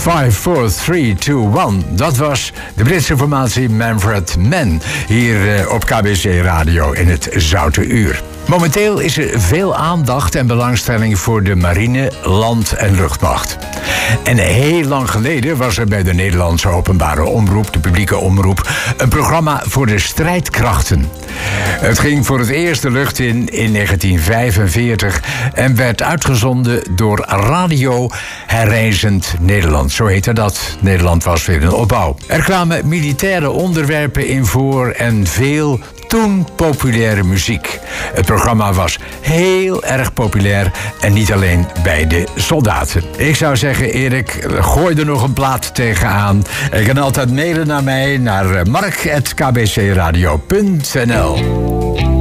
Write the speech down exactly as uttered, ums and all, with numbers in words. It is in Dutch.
vijf, vier, drie, twee, één. Dat was de Britse formatie Manfred Mann. Hier uh, op K B C Radio in het Zoute Uur. Momenteel is er veel aandacht en belangstelling voor de marine, land- en luchtmacht. En heel lang geleden was er bij de Nederlandse openbare omroep, de publieke omroep, een programma voor de strijdkrachten. Het ging voor het eerst de lucht in in negentien vijfenveertig en werd uitgezonden door Radio Herrijzend Nederland. Zo heette dat. Nederland was weer in opbouw. Er kwamen militaire onderwerpen in voor en veel toen populaire muziek. Het programma was heel erg populair en niet alleen bij de soldaten. Ik zou zeggen, Erik, gooi er nog een plaat tegenaan. Je kan altijd mailen naar mij, naar mark apenstaartje k b c radio punt n l.